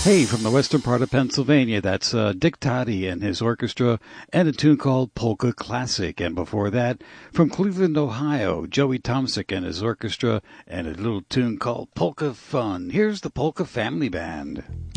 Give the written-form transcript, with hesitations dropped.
Hey, from the western part of Pennsylvania, that's Dick Toddy and his orchestra, and a tune called Polka Classic. And before that, from Cleveland, Ohio, Joey Tomsic and his orchestra, and a little tune called Polka Fun. Here's the Polka Family Band.